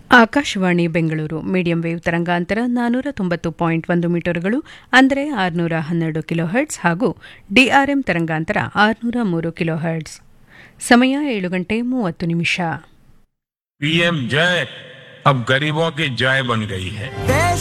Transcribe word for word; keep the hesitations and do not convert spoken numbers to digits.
Akashvani Bengaluru medium wave ತರಂಗಾಂತರ ನಾನ್ನೂರ ತೊಂಬತ್ತು ಪಾಯಿಂಟ್ ಒಂದು ಮೀಟರ್ಗಳು ಅಂದರೆ ಆರುನೂರ ಹನ್ನೆರಡು ಕಿಲೋಹರ್ಟ್ಸ್ ಹಾಗೂ ಡಿಆರ್ಎಂ ತರಂಗಾಂತರ ಆರುನೂರ ಮೂರು ಕಿಲೋಹರ್ಟ್ಸ್. ಸಮಯ ಏಳು ಗಂಟೆ ಮೂವತ್ತು ನಿಮಿಷ. पीएम जय अब गरीबों की जय बन गई है.